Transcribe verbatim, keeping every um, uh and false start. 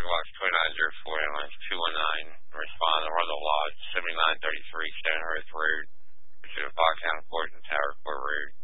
Box two nine zero four, ambulance two one nine. Respond to Rundle Lodge, seventy-nine thirty-three Sandhurst Road, which is Bucktown Court and Tower Court Road.